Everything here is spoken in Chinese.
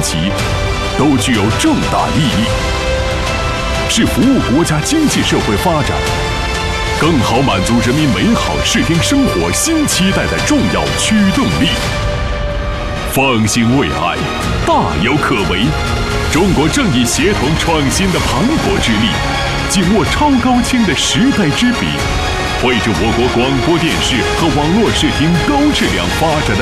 级，都具有重大意义，是服务国家经济社会发展，更好满足人民美好适应生活新期待的重要驱动力。放心未来，大有可为。中国正以协同创新的磅礴之力，紧握超高清的时代之笔，绘制我国广播电视和网络视听高质量发展的